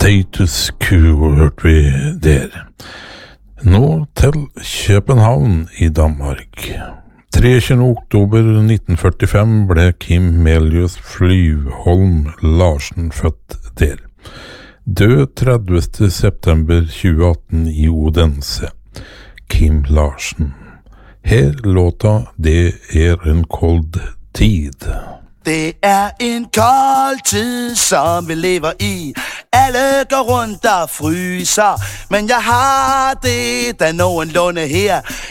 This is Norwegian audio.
Status Quo hørte vi der. Nå til København i Danmark. 23. oktober 1945 ble Kim Melius Flyvholm Larsen født der. Død 30. september 2018 i Odense. Kim Larsen. Her låta Det en kold tid. Det en kold tid, som vi lever i. Alle går rundt og fryser, men jeg har det da nogenlunde her.